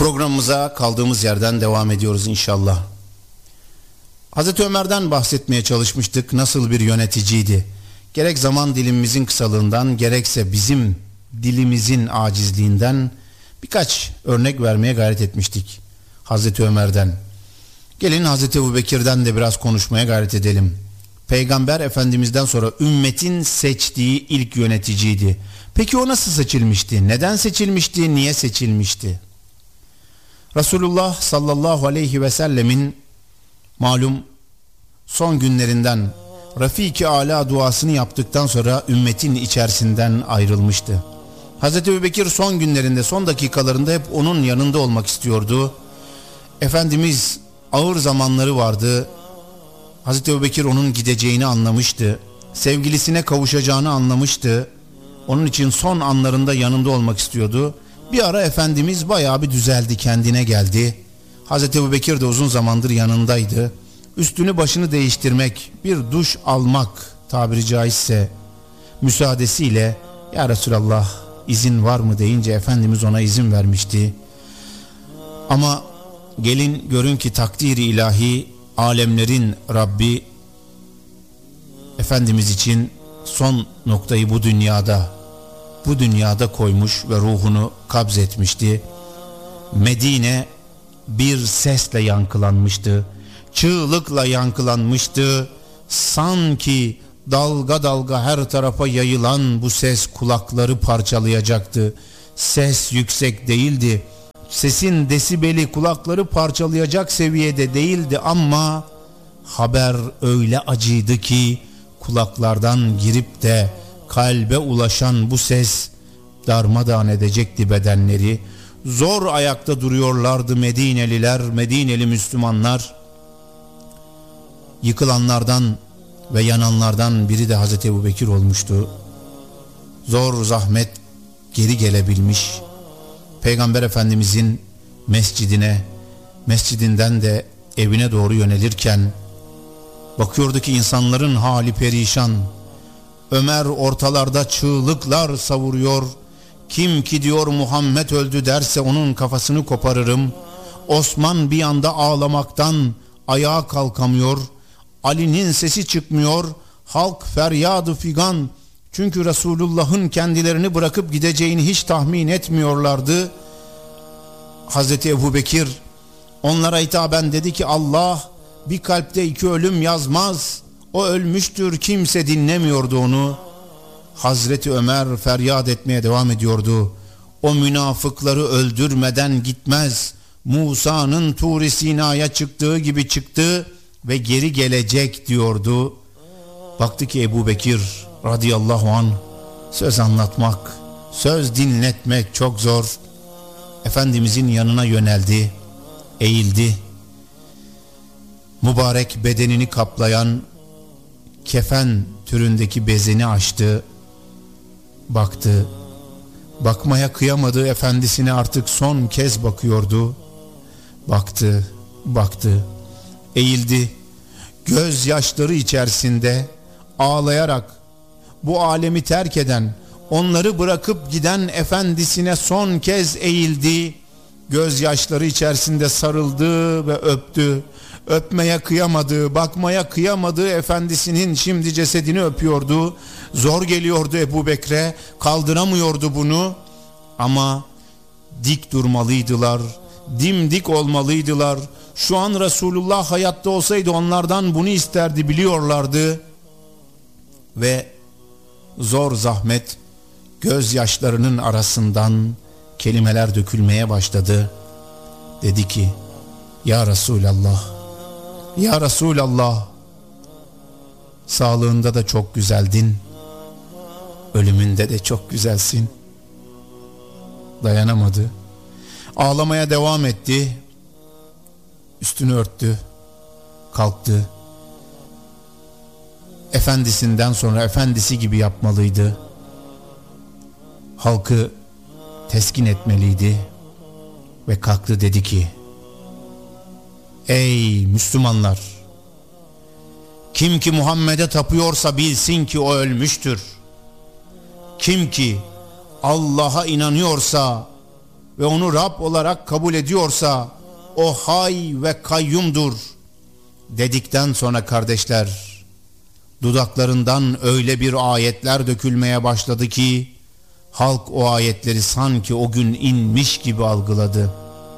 Programımıza kaldığımız yerden devam ediyoruz inşallah. Hazreti Ömer'den bahsetmeye çalışmıştık. Nasıl bir yöneticiydi? Gerek zaman dilimimizin kısalığından, gerekse bizim dilimizin acizliğinden birkaç örnek vermeye gayret etmiştik Hazreti Ömer'den. Gelin Hazreti Ebubekir'den de biraz konuşmaya gayret edelim. Peygamber Efendimiz'den sonra ümmetin seçtiği ilk yöneticiydi. Peki o nasıl seçilmişti? Neden seçilmişti? Niye seçilmişti? Resulullah sallallahu aleyhi ve sellemin malum son günlerinden Rafik-i Ala duasını yaptıktan sonra ümmetin içerisinden ayrılmıştı. Hazreti Ebubekir son günlerinde, son dakikalarında hep onun yanında olmak istiyordu. Efendimiz ağır zamanları vardı. Hazreti Ebubekir onun gideceğini anlamıştı. Sevgilisine kavuşacağını anlamıştı. Onun için son anlarında yanında olmak istiyordu. Bir ara Efendimiz bayağı bir düzeldi, kendine geldi. Hazreti Ebubekir de uzun zamandır yanındaydı. Üstünü başını değiştirmek, bir duş almak tabiri caizse müsaadesiyle "Ya Resulallah, izin var mı?" deyince Efendimiz ona izin vermişti. Ama gelin görün ki takdiri ilahi, alemlerin Rabbi Efendimiz için son noktayı bu dünyada koymuş ve ruhunu kabzetmişti. Medine bir sesle yankılanmıştı. Çığlıkla yankılanmıştı. Sanki dalga dalga her tarafa yayılan bu ses kulakları parçalayacaktı. Ses yüksek değildi. Sesin desibeli kulakları parçalayacak seviyede değildi ama haber öyle acıydı ki kulaklardan girip de kalbe ulaşan bu ses darmadağın edecekti bedenleri. Zor ayakta duruyorlardı Medineliler, Medineli Müslümanlar. Yıkılanlardan ve yananlardan biri de Hazreti Ebubekir olmuştu. Zor zahmet geri gelebilmiş. Peygamber Efendimizin mescidinden de evine doğru yönelirken bakıyordu ki insanların hali perişan. Ömer ortalarda çığlıklar savuruyor. Kim ki diyor Muhammed öldü derse onun kafasını koparırım. Osman bir yanda ağlamaktan ayağa kalkamıyor. Ali'nin sesi çıkmıyor. Halk feryadı figan. Çünkü Resulullah'ın kendilerini bırakıp gideceğini hiç tahmin etmiyorlardı. Hazreti Ebubekir onlara hitaben dedi ki Allah bir kalpte iki ölüm yazmaz. O ölmüştür, kimse dinlemiyordu onu. Hazreti Ömer feryat etmeye devam ediyordu. O münafıkları öldürmeden gitmez. Musa'nın Tur-i Sina'ya çıktığı gibi çıktı ve geri gelecek diyordu. Baktı ki Ebubekir radıyallahu anh söz anlatmak, söz dinletmek çok zor. Efendimizin yanına yöneldi, eğildi. Mübarek bedenini kaplayan kefen türündeki bezeni açtı. Baktı. Bakmaya kıyamadığı efendisine artık son kez bakıyordu. Baktı. Eğildi. Gözyaşları içerisinde ağlayarak bu alemi terk eden, onları bırakıp giden efendisine son kez eğildi. Gözyaşları içerisinde sarıldı ve öptü. Öpmeye kıyamadığı, bakmaya kıyamadığı efendisinin şimdi cesedini öpüyordu. Zor geliyordu Ebubekir'e, kaldıramıyordu bunu. Ama dik durmalıydılar, dimdik olmalıydılar. Şu an Resulullah hayatta olsaydı onlardan bunu isterdi, biliyorlardı. Ve zor zahmet gözyaşlarının arasından kelimeler dökülmeye başladı. Dedi ki Ya Resulallah, Ya Resulallah, sağlığında da çok güzeldin, ölümünde de çok güzelsin. Dayanamadı. Ağlamaya devam etti. Üstünü örttü. Kalktı. Efendisinden sonra efendisi gibi yapmalıydı. Halkı teskin etmeliydi. Ve kalktı, dedi ki Ey Müslümanlar! Kim ki Muhammed'e tapıyorsa bilsin ki o ölmüştür. Kim ki Allah'a inanıyorsa ve onu Rab olarak kabul ediyorsa o hay ve kayyumdur dedikten sonra kardeşler, dudaklarından öyle bir ayetler dökülmeye başladı ki halk o ayetleri sanki o gün inmiş gibi algıladı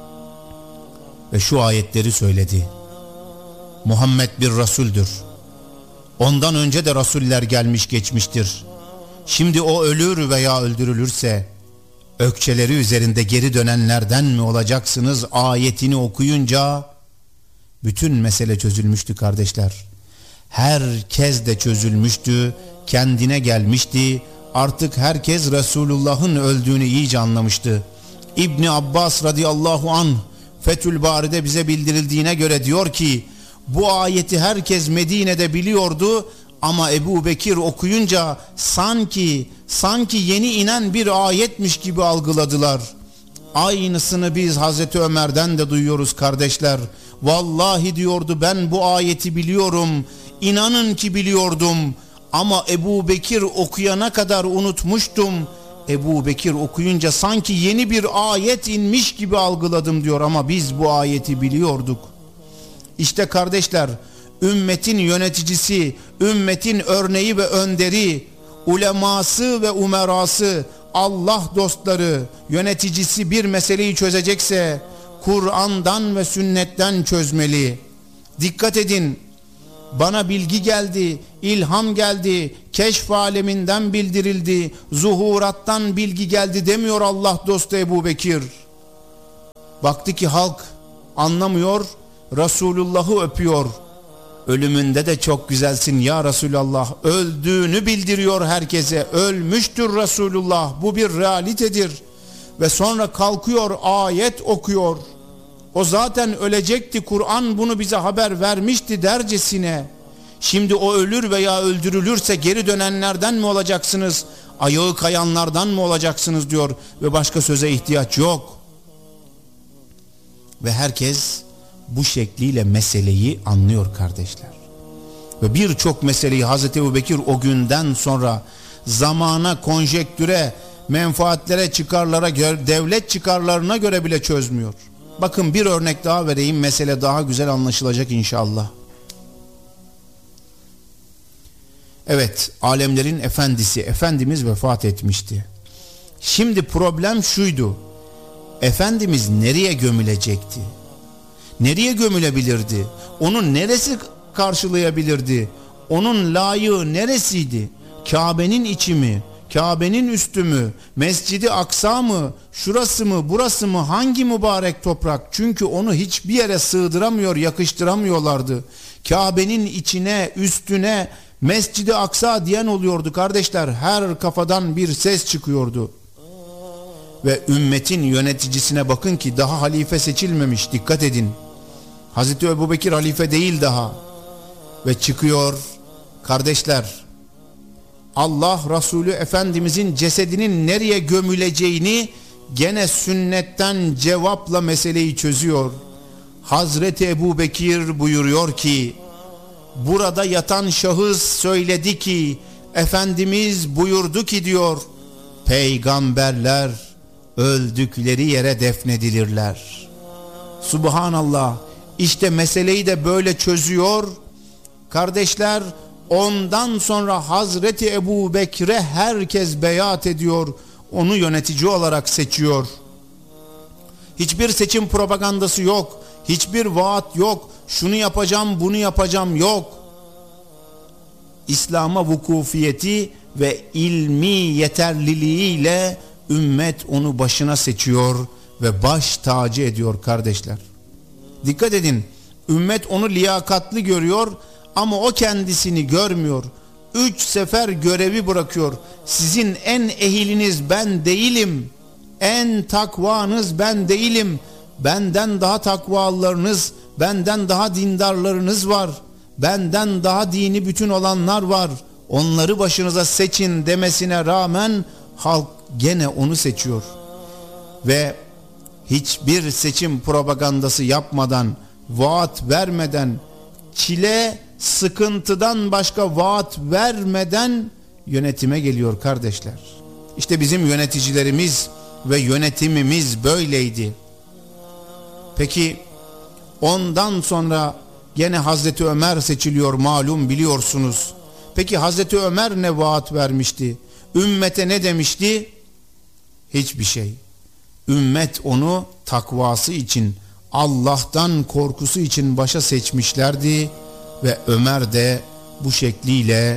ve şu ayetleri söyledi: Muhammed bir Resuldür. Ondan önce de Resuller gelmiş geçmiştir. Şimdi o ölür veya öldürülürse ökçeleri üzerinde geri dönenlerden mi olacaksınız? Ayetini okuyunca bütün mesele çözülmüştü kardeşler. Herkes de çözülmüştü, kendine gelmişti. Artık herkes Resulullah'ın öldüğünü iyice anlamıştı. İbni Abbas radıyallahu anh Fethül Bari'de bize bildirildiğine göre diyor ki, bu ayeti herkes Medine'de biliyordu ama Ebu Bekir okuyunca sanki yeni inen bir ayetmiş gibi algıladılar. Aynısını biz Hazreti Ömer'den de duyuyoruz kardeşler. Vallahi diyordu, ben bu ayeti biliyorum, inanın ki biliyordum ama Ebu Bekir okuyana kadar unutmuştum. Ebu Bekir okuyunca sanki yeni bir ayet inmiş gibi algıladım diyor ama biz bu ayeti biliyorduk. İşte kardeşler, ümmetin yöneticisi, ümmetin örneği ve önderi, uleması ve umerası, Allah dostları, yöneticisi bir meseleyi çözecekse Kur'an'dan ve sünnetten çözmeli. Dikkat edin, bana bilgi geldi, ilham geldi, keşf aleminden bildirildi, zuhurattan bilgi geldi demiyor Allah dostu Ebu Bekir. Baktı ki halk anlamıyor, Resulullah'ı öpüyor. Ölümünde de çok güzelsin ya Resulallah. Öldüğünü bildiriyor herkese. Ölmüştür Resulullah. Bu bir realitedir. Ve sonra kalkıyor ayet okuyor. O zaten ölecekti. Kur'an bunu bize haber vermişti dercesine. Şimdi o ölür veya öldürülürse geri dönenlerden mi olacaksınız? Ayağı kayanlardan mı olacaksınız diyor. Ve başka söze ihtiyaç yok. Ve herkes bu şekliyle meseleyi anlıyor kardeşler. Ve birçok meseleyi Hazreti Ebubekir o günden sonra zamana, konjektüre, menfaatlere, çıkarlara göre, devlet çıkarlarına göre bile çözmüyor. Bakın bir örnek daha vereyim, mesele daha güzel anlaşılacak inşallah. Evet, alemlerin efendisi, Efendimiz vefat etmişti. Şimdi problem şuydu: Efendimiz nereye gömülecekti? Nereye gömülebilirdi? Onun neresi karşılayabilirdi? Onun layığı neresiydi? Kabe'nin içi mi? Kabe'nin üstü mü? Mescid-i Aksa mı? Şurası mı? Burası mı? Hangi mübarek toprak? Çünkü onu hiçbir yere sığdıramıyor, yakıştıramıyorlardı. Kabe'nin içine, üstüne Mescid-i Aksa diyen oluyordu kardeşler. Her kafadan bir ses çıkıyordu. Ve ümmetin yöneticisine bakın ki daha halife seçilmemiş, dikkat edin. Hazreti Ebubekir halife değil daha. Ve çıkıyor kardeşler, Allah Resulü Efendimizin cesedinin nereye gömüleceğini gene sünnetten cevapla meseleyi çözüyor. Hazreti Ebubekir buyuruyor ki, burada yatan şahıs söyledi ki, Efendimiz buyurdu ki diyor, peygamberler öldükleri yere defnedilirler. Subhanallah, işte meseleyi de böyle çözüyor. Kardeşler, ondan sonra Hazreti Ebubekir'e herkes beyat ediyor. Onu yönetici olarak seçiyor. Hiçbir seçim propagandası yok. Hiçbir vaat yok. Şunu yapacağım, bunu yapacağım yok. İslam'a vukufiyeti ve ilmi yeterliliğiyle ümmet onu başına seçiyor ve baş tacı ediyor kardeşler. Dikkat edin, ümmet onu liyakatlı görüyor ama o kendisini görmüyor. 3 sefer görevi bırakıyor. Sizin en ehiliniz ben değilim. En takvanız ben değilim. Benden daha takvalılarınız, benden daha dindarlarınız var. Benden daha dini bütün olanlar var. Onları başınıza seçin demesine rağmen halk gene onu seçiyor. Ve hiçbir seçim propagandası yapmadan, vaat vermeden, çile, sıkıntıdan başka vaat vermeden yönetime geliyor kardeşler. İşte bizim yöneticilerimiz ve yönetimimiz böyleydi. Peki ondan sonra gene Hazreti Ömer seçiliyor, malum biliyorsunuz. Peki Hazreti Ömer ne vaat vermişti? Ümmete ne demişti? Hiçbir şey. Ümmet onu takvası için, Allah'tan korkusu için başa seçmişlerdi ve Ömer de bu şekliyle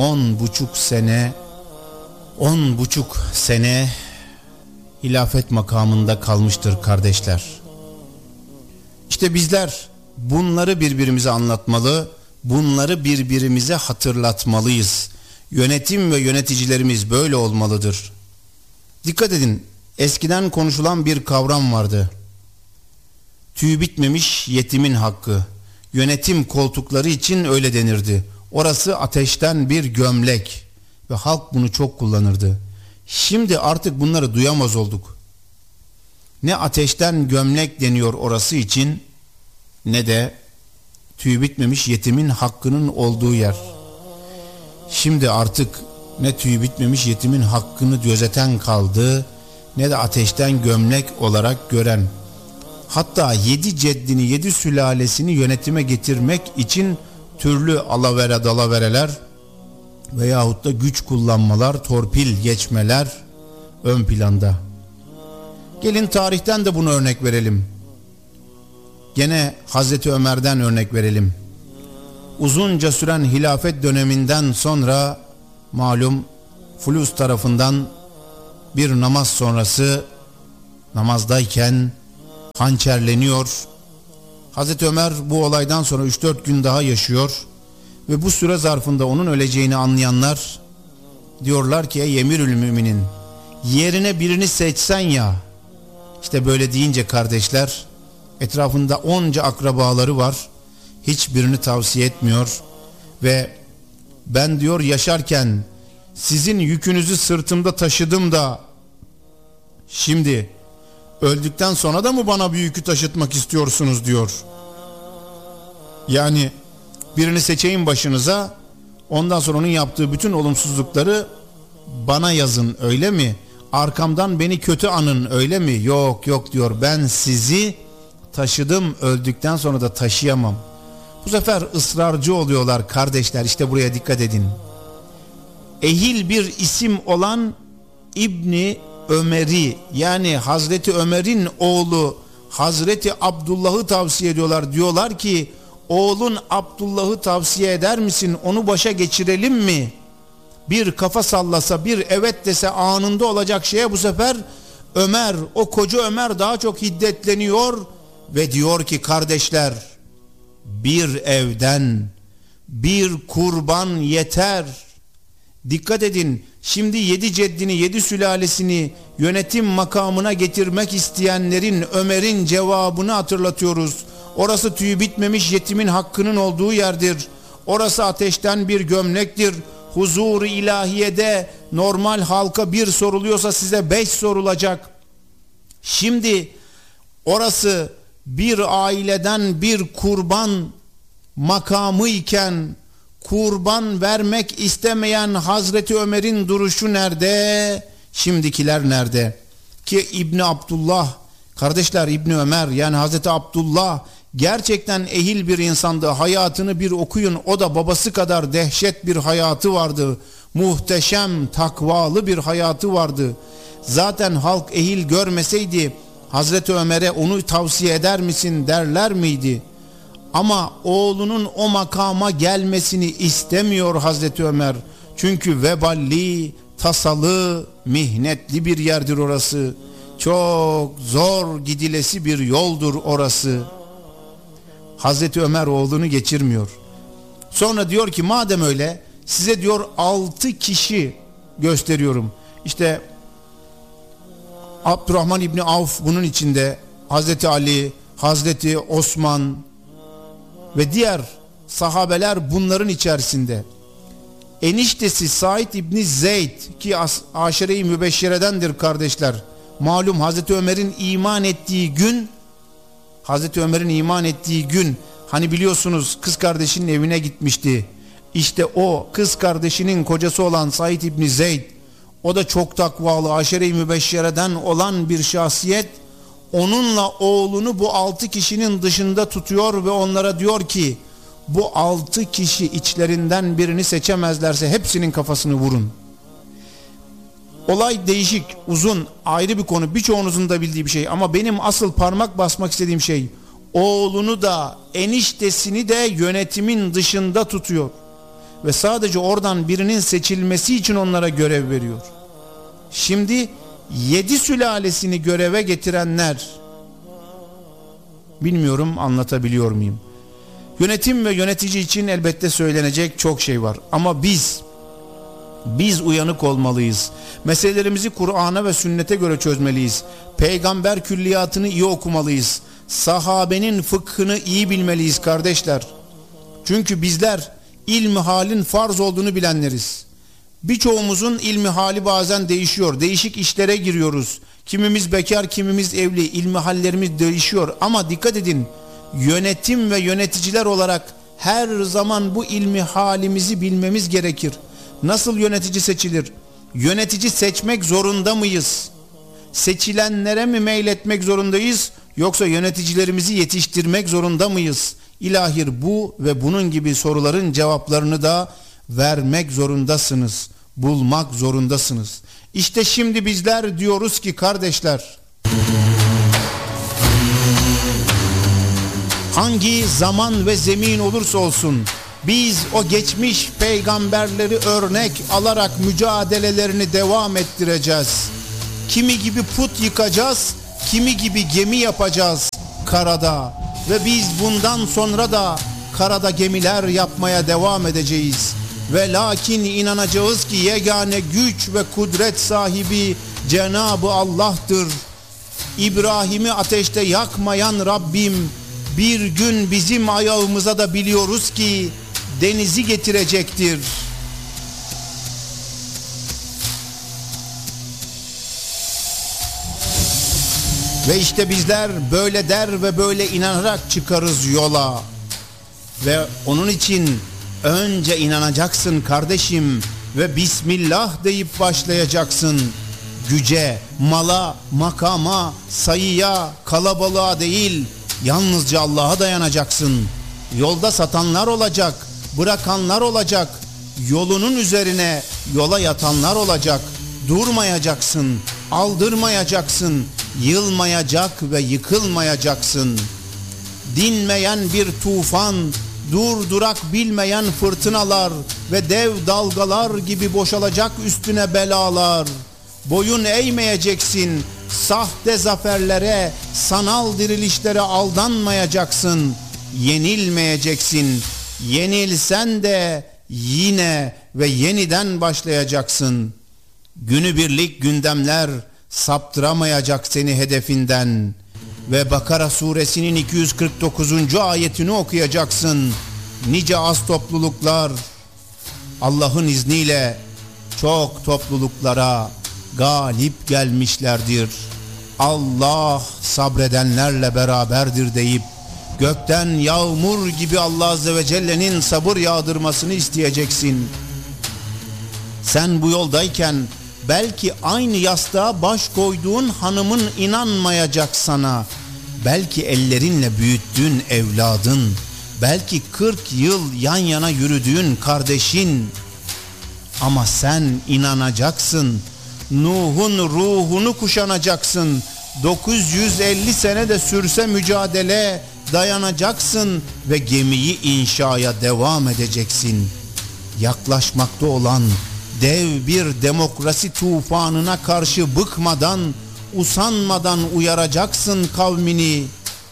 10,5 sene hilafet makamında kalmıştır kardeşler. İşte bizler bunları birbirimize anlatmalı, bunları birbirimize hatırlatmalıyız. Yönetim ve yöneticilerimiz böyle olmalıdır. Dikkat edin, eskiden konuşulan bir kavram vardı. Tüy bitmemiş yetimin hakkı. Yönetim koltukları için öyle denirdi. Orası ateşten bir gömlek ve halk bunu çok kullanırdı. Şimdi artık bunları duyamaz olduk. Ne ateşten gömlek deniyor orası için, ne de tüy bitmemiş yetimin hakkının olduğu yer. Şimdi artık ne tüy bitmemiş yetimin hakkını gözeten kaldı, ne de ateşten gömlek olarak gören. Hatta 7 ceddini, 7 sülalesini yönetime getirmek için türlü alavere dalavereler veyahut da güç kullanmalar, torpil geçmeler ön planda. Gelin tarihten de bunu örnek verelim. Gene Hazreti Ömer'den örnek verelim. Uzunca süren hilafet döneminden sonra malum Fulus tarafından bir namaz sonrası namazdayken hançerleniyor. Hazreti Ömer bu olaydan sonra 3-4 gün daha yaşıyor ve bu süre zarfında onun öleceğini anlayanlar diyorlar ki ey emirül müminin, yerine birini seçsen ya. İşte böyle deyince kardeşler, etrafında onca akrabaları var, hiçbirini tavsiye etmiyor ve ben diyor yaşarken sizin yükünüzü sırtımda taşıdım da şimdi öldükten sonra da mı bana bir yükü taşıtmak istiyorsunuz diyor. Yani birini seçeyim başınıza, ondan sonra onun yaptığı bütün olumsuzlukları bana yazın, öyle mi? Arkamdan beni kötü anın, öyle mi? Yok yok diyor, ben sizi taşıdım, öldükten sonra da taşıyamam. Bu sefer ısrarcı oluyorlar kardeşler, işte buraya dikkat edin. Ehil bir isim olan İbni Ömer'i, yani Hazreti Ömer'in oğlu Hazreti Abdullah'ı tavsiye ediyorlar. Diyorlar ki oğlun Abdullah'ı tavsiye eder misin, onu başa geçirelim mi? Bir kafa sallasa, bir evet dese anında olacak şeye bu sefer Ömer, o koca Ömer daha çok hiddetleniyor ve diyor ki kardeşler, bir evden bir kurban yeter. Dikkat edin, şimdi 7 ceddini, 7 sülalesini yönetim makamına getirmek isteyenlerin Ömer'in cevabını hatırlatıyoruz. Orası tüyü bitmemiş yetimin hakkının olduğu yerdir. Orası ateşten bir gömlektir. Huzur-u ilahiyede normal halka 1 soruluyorsa size 5 sorulacak. Şimdi orası bir aileden bir kurban makamı iken kurban vermek istemeyen Hazreti Ömer'in duruşu nerede? Şimdikiler nerede? Ki İbni Abdullah, kardeşler, İbni Ömer yani Hazreti Abdullah gerçekten ehil bir insandı. Hayatını bir okuyun, o da babası kadar dehşet bir hayatı vardı. Muhteşem, takvalı bir hayatı vardı. Zaten halk ehil görmeseydi Hazreti Ömer'e onu tavsiye eder misin derler miydi? Ama oğlunun o makama gelmesini istemiyor Hazreti Ömer. Çünkü veballi, tasalı, mihnetli bir yerdir orası. Çok zor gidilesi bir yoldur orası. Hazreti Ömer oğlunu geçirmiyor. Sonra diyor ki madem öyle, size diyor 6 kişi gösteriyorum. İşte Abdurrahman İbni Avf bunun içinde, Hazreti Ali, Hazreti Osman ve diğer sahabeler bunların içerisinde. Eniştesi Said İbni Zeyd ki aşire-i mübeşşeredendir kardeşler. Malum Hazreti Ömer'in iman ettiği gün, hani biliyorsunuz kız kardeşinin evine gitmişti. İşte o kız kardeşinin kocası olan Said İbni Zeyd O da çok takvalı, aşere-i mübeşşereden olan bir şahsiyet. Onunla oğlunu bu 6 kişinin dışında tutuyor ve onlara diyor ki bu 6 kişi içlerinden birini seçemezlerse hepsinin kafasını vurun. Olay değişik, uzun, ayrı bir konu, birçoğunuzun da bildiği bir şey ama benim asıl parmak basmak istediğim şey, oğlunu da eniştesini de yönetimin dışında tutuyor ve sadece oradan birinin seçilmesi için onlara görev veriyor. Şimdi 7 sülalesini göreve getirenler, bilmiyorum anlatabiliyor muyum? Yönetim ve yönetici için elbette söylenecek çok şey var ama biz uyanık olmalıyız. Meselelerimizi Kur'an'a ve sünnete göre çözmeliyiz. Peygamber külliyatını iyi okumalıyız. Sahabenin fıkhını iyi bilmeliyiz kardeşler. Çünkü bizler ilmi halin farz olduğunu bilenleriz. Birçoğumuzun ilmi hali bazen değişiyor. Değişik işlere giriyoruz. Kimimiz bekar, kimimiz evli. İlmi hallerimiz değişiyor. Ama dikkat edin, yönetim ve yöneticiler olarak her zaman bu ilmi halimizi bilmemiz gerekir. Nasıl yönetici seçilir? Yönetici seçmek zorunda mıyız? Seçilenlere mi meyletmek zorundayız? Yoksa yöneticilerimizi yetiştirmek zorunda mıyız? İlahir bu ve bunun gibi soruların cevaplarını da vermek zorundasınız. Bulmak zorundasınız. İşte şimdi bizler diyoruz ki kardeşler, hangi zaman ve zemin olursa olsun biz o geçmiş peygamberleri örnek alarak mücadelelerini devam ettireceğiz. Kimi gibi put yıkacağız, kimi gibi gemi yapacağız karada ve biz bundan sonra da karada gemiler yapmaya devam edeceğiz. Ve lakin inanacağız ki yegane güç ve kudret sahibi Cenab-ı Allah'tır. İbrahim'i ateşte yakmayan Rabbim bir gün bizim ayağımıza da biliyoruz ki denizi getirecektir. Ve işte bizler böyle der ve böyle inanarak çıkarız yola. Ve onun için önce inanacaksın kardeşim ve Bismillah deyip başlayacaksın. Güce, mala, makama, sayıya, kalabalığa değil, yalnızca Allah'a dayanacaksın. Yolda satanlar olacak, bırakanlar olacak, yolunun üzerine yola yatanlar olacak. Durmayacaksın, aldırmayacaksın, yılmayacak ve yıkılmayacaksın. Dinmeyen bir tufan, durdurak bilmeyen fırtınalar ve dev dalgalar gibi boşalacak üstüne belalar. Boyun eğmeyeceksin, sahte zaferlere, sanal dirilişlere aldanmayacaksın. Yenilmeyeceksin, yenilsen de yine ve yeniden başlayacaksın. Günübirlik gündemler saptıramayacak seni hedefinden. Ve Bakara suresinin 249. ayetini okuyacaksın. Nice az topluluklar Allah'ın izniyle çok topluluklara galip gelmişlerdir. Allah sabredenlerle beraberdir deyip gökten yağmur gibi Allah Azze ve Celle'nin sabır yağdırmasını isteyeceksin. Sen bu yoldayken belki aynı yastığa baş koyduğun hanımın inanmayacak sana. Belki ellerinle büyüttüğün evladın, belki 40 yıl yan yana yürüdüğün kardeşin. Ama sen inanacaksın. Nuh'un ruhunu kuşanacaksın. 950 sene de sürse mücadele dayanacaksın ve gemiyi inşaya devam edeceksin. Yaklaşmakta olan dev bir demokrasi tufanına karşı bıkmadan, usanmadan uyaracaksın kavmini.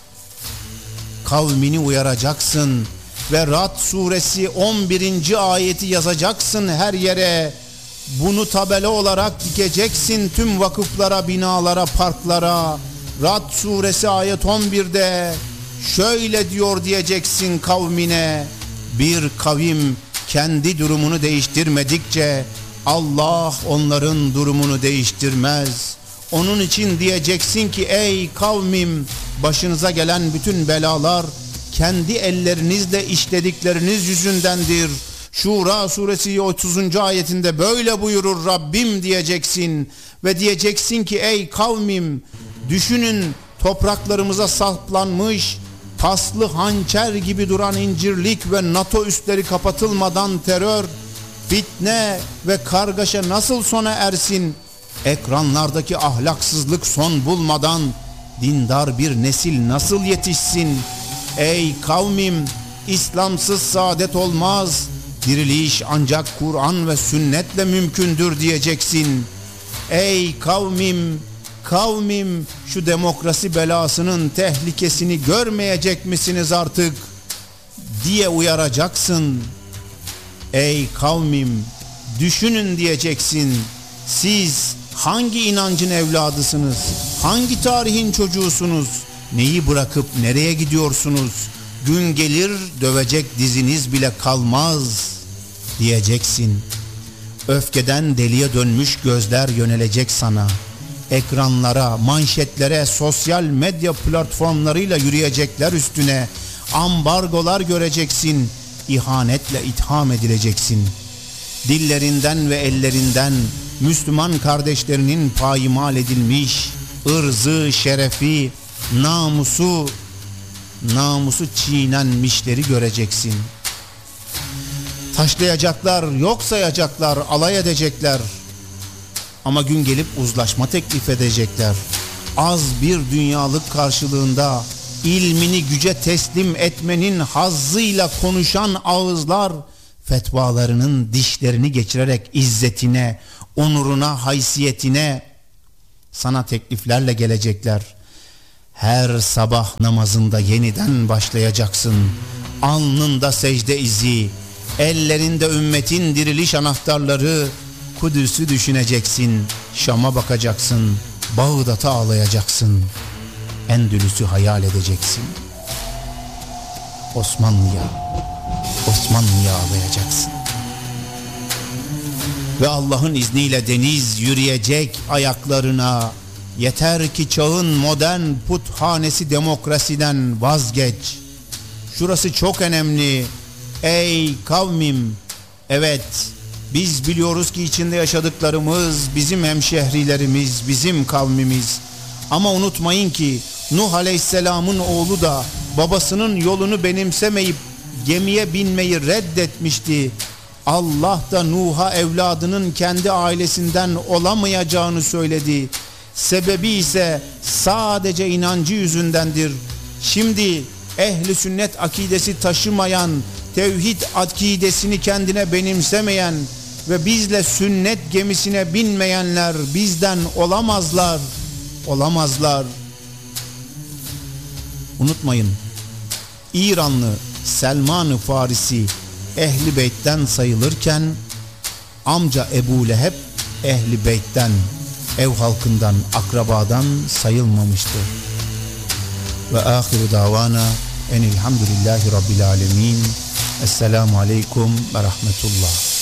Kavmini uyaracaksın ve Ra'd suresi 11. ayeti yazacaksın her yere. Bunu tabela olarak dikeceksin tüm vakıflara, binalara, parklara. Ra'd suresi ayet 11'de şöyle diyor diyeceksin kavmine. Bir kavim kendi durumunu değiştirmedikçe Allah onların durumunu değiştirmez. Onun için diyeceksin ki ey kavmim, başınıza gelen bütün belalar kendi ellerinizle işledikleriniz yüzündendir. Şura suresi 30. ayetinde böyle buyurur Rabbim diyeceksin. Ve diyeceksin ki ey kavmim, düşünün topraklarımıza saplanmış paslı hançer gibi duran incirlik ve NATO üsleri kapatılmadan terör, fitne ve kargaşa nasıl sona ersin? Ekranlardaki ahlaksızlık son bulmadan dindar bir nesil nasıl yetişsin? Ey kavmim, İslamsız saadet olmaz. Diriliş ancak Kur'an ve sünnetle mümkündür diyeceksin. Ey kavmim, kavmim, şu demokrasi belasının tehlikesini görmeyecek misiniz artık diye uyaracaksın. Ey kavmim, düşünün diyeceksin. Siz hangi inancın evladısınız? Hangi tarihin çocuğusunuz? Neyi bırakıp nereye gidiyorsunuz? Gün gelir dövecek diziniz bile kalmaz diyeceksin. Öfkeden deliye dönmüş gözler yönelecek sana. Ekranlara, manşetlere, sosyal medya platformlarıyla yürüyecekler üstüne. Ambargolar göreceksin. İhanetle itham edileceksin. Dillerinden ve ellerinden Müslüman kardeşlerinin payimal edilmiş ırzı, şerefi, namusu çiğnenmişleri göreceksin. Taşlayacaklar, yok sayacaklar, alay edecekler. Ama gün gelip uzlaşma teklif edecekler. Az bir dünyalık karşılığında ilmini güce teslim etmenin hazzıyla konuşan ağızlar fetvalarının dişlerini geçirerek izzetine, onuruna, haysiyetine sana tekliflerle gelecekler. Her sabah namazında yeniden başlayacaksın. Alnında secde izi, ellerinde ümmetin diriliş anahtarları. Kudüs'ü düşüneceksin, Şam'a bakacaksın, Bağdat'a ağlayacaksın, Endülüs'ü hayal edeceksin. Osmanlı'ya ağlayacaksın. Ve Allah'ın izniyle deniz yürüyecek ayaklarına. Yeter ki çağın modern puthanesi demokrasiden vazgeç. Şurası çok önemli. Ey kavmim, evet, biz biliyoruz ki içinde yaşadıklarımız bizim hemşehrilerimiz, bizim kavmimiz. Ama unutmayın ki Nuh Aleyhisselam'ın oğlu da babasının yolunu benimsemeyip gemiye binmeyi reddetmişti. Allah da Nuh'a evladının kendi ailesinden olamayacağını söyledi. Sebebi ise sadece inancı yüzündendir. Şimdi ehli sünnet akidesi taşımayan, tevhid akidesini kendine benimsemeyen ve bizle sünnet gemisine binmeyenler bizden olamazlar. Unutmayın, İranlı Selman-ı Farisi Ehli Beyt'ten sayılırken amca Ebu Leheb Ehli Beyt'ten, ev halkından, akrabadan sayılmamıştır. Ve ahiru davana enilhamdülillahi rabbil alemin. Esselamu aleyküm ve rahmetullah.